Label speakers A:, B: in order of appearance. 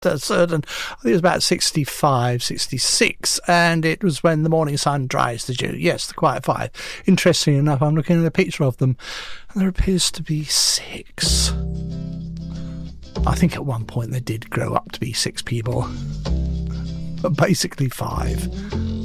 A: certain. I think it was about 65, 66, and it was when the morning sun dries the dew. Yes, the quiet five. Interesting enough, I'm looking at a picture of them, and there appears to be 6. I think at one point they did grow up to be 6 people, but basically 5.